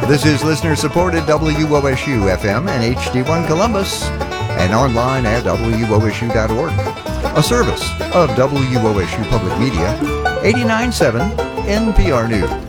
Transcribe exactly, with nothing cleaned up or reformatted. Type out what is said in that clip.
This is listener-supported W O S U F M and H D one Columbus, and online at W O S U dot org. A service of W O S U Public Media, eighty-nine point seven N P R News.